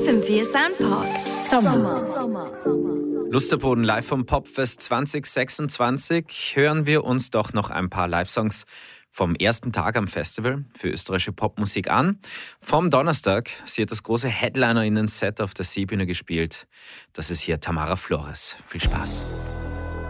FM4 Soundpark Sommer. Lusterboden live vom Popfest 2026. Hören wir uns doch noch ein paar Live-Songs vom ersten Tag am Festival für österreichische Popmusik an. Vom Donnerstag, sie hat das große HeadlinerInnen-Set auf der Seebühne gespielt. Das ist hier Tamara Flores. Viel Spaß.